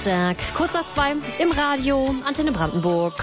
Donnerstag, kurz nach 2 im Radio, Antenne Brandenburg.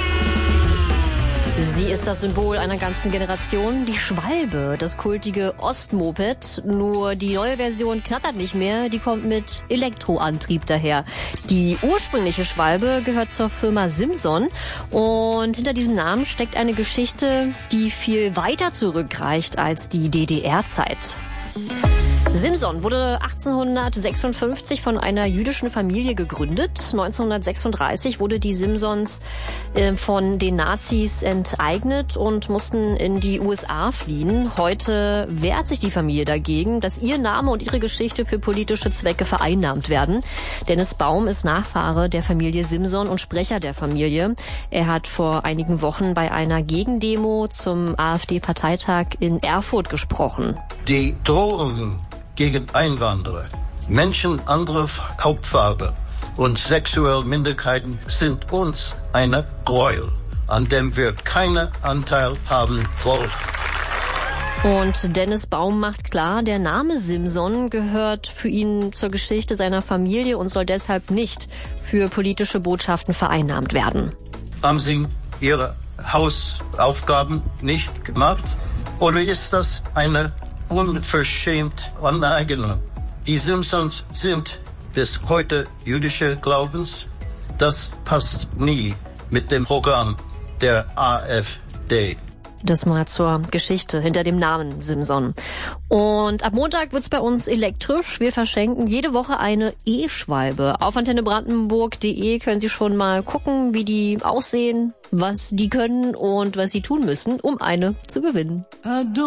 Sie ist das Symbol einer ganzen Generation, die Schwalbe, das kultige Ostmoped. Nur die neue Version knattert nicht mehr, die kommt mit Elektroantrieb daher. Die ursprüngliche Schwalbe gehört zur Firma Simson und hinter diesem Namen steckt eine Geschichte, die viel weiter zurückreicht als die DDR-Zeit. Simson wurde 1856 von einer jüdischen Familie gegründet. 1936 wurde die Simsons von den Nazis enteignet und mussten in die USA fliehen. Heute wehrt sich die Familie dagegen, dass ihr Name und ihre Geschichte für politische Zwecke vereinnahmt werden. Dennis Baum ist Nachfahre der Familie Simson und Sprecher der Familie. Er hat vor einigen Wochen bei einer Gegendemo zum AfD-Parteitag in Erfurt gesprochen. Die Drohungen gegen Einwanderer, Menschen anderer Hautfarbe und sexuelle Minderheiten sind uns eine Gräuel, an dem wir keinen Anteil haben wollen. Und Dennis Baum macht klar, der Name Simson gehört für ihn zur Geschichte seiner Familie und soll deshalb nicht für politische Botschaften vereinnahmt werden. Haben Sie Ihre Hausaufgaben nicht gemacht? Oder ist das eine unverschämt Aneignung? Die Simpsons sind bis heute jüdische Glaubens. Das passt nie mit dem Programm der AfD. Das mal zur Geschichte hinter dem Namen Simson. Und ab Montag wird's bei uns elektrisch. Wir verschenken jede Woche eine E-Schwalbe. Auf antennebrandenburg.de können Sie schon mal gucken, wie die aussehen, was die können und was Sie tun müssen, um eine zu gewinnen.